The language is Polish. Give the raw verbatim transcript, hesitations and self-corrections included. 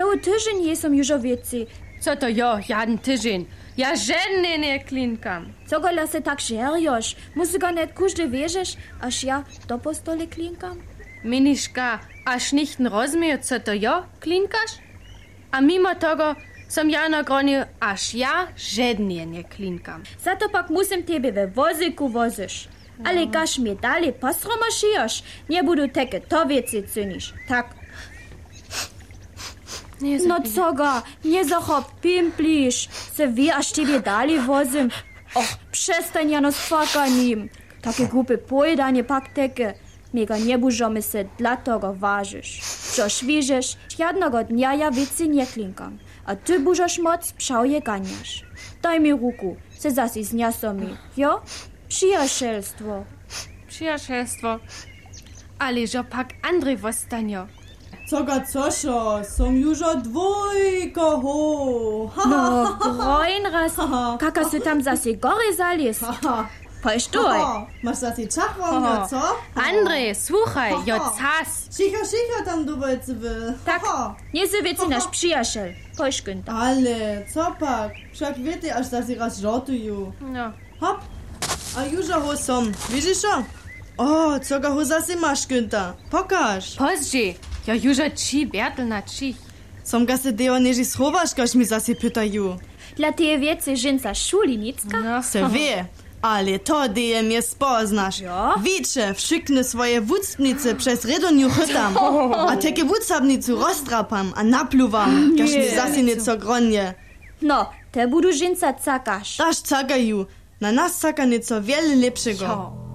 Cały tydzień jestem już o wieci. Co to jo, jeden tydzień? Ja żadne nie klinkam. Co go lasy tak żeriosz? Musi go net każdy wierzysz, aż ja do po stole klinkam? Miniszka, aż nichten rozumie, co to jo, klinkasz? A mimo tego som ja na gronie, aż ja żadnie nie klinkam. Za to pak musim tebe we wozyku wozysz. Ale każ mnie dalej posromašijoš, nie budu teke to wieci cynisz. Tak. Nie No co go, nie zachop pimplisz. Se wie, aż tebe dalej wozym. Och, przestań jano z fakanim. Takie głupie pojedanie pak teke. Mega nie bużomy se dla tego ważysz. Coż widzisz, jednego dnia ja wieci nie klinkam. A ty bużosz moc pszałje ganiasz. Daj mi ruku, se zasi zniosą mi, jo? Przyjacielstwo. Przyjacielstwo. Ale że pak Andrzej wostanio. Coga coszo, som już o dwójko ho. No, groin raz. Kaka se tam zasi gory zalies. Pojsztuj. Masz zasi czachwonio, co? Andrzej, słuchaj, jo cas. Cicho, cicho tam du wolce will. Tak, nie se wieci nasz przyjaciel. Pojszkynta. Ale, co pak? Však wiecie, aż zasi raz żartuju. No. Hop. A już ho som, widzisz co? O, coga ho zasi masz, Günther. Pokaż. Pozdzi, jo już ci bertel na ci. Som ga se deo neži schovaš, kaž mi zasi pytaju. Dla tej wieci żynca szulinicka? No. Se wie, ale to deje mnie spoznasz. Jo? Wicze, wszyknę swoje wódstnice przez redoniu chytam. A takie wódsabnicu rozdrapam, a napluwam, każ mi zasi nieco gronie. No, te budu żynca cakasz. Daż cakaju, na nas caka nieco wiele lepszego. Jo.